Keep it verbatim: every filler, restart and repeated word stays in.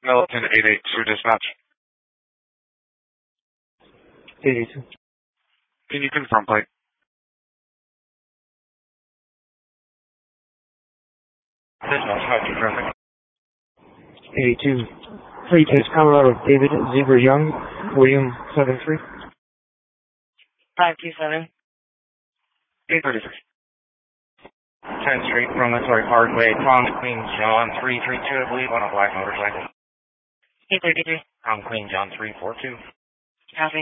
Militant eight eight through dispatch. eight eight two. Can you confirm plate? Dispatch, five two traffic. eight eight two. Three takes Colorado David Zebra Young, William seven three. five two seven. eight thirty-six. tenth Street, Promontory Parkway, Tom Queen John three three two, I believe, on a black motorcycle. eight thirty-three. Tom Queen John three four two. Copy.